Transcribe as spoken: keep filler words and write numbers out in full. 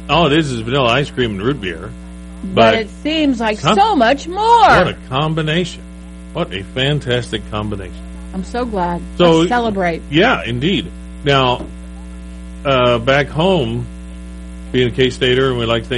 All it is is vanilla ice cream and root beer. But, But it seems like some- so much more. What a combination. What a fantastic combination. I'm so glad. So- Let's celebrate. Yeah, indeed. Now, uh, back home, being a K-Stater, and we like things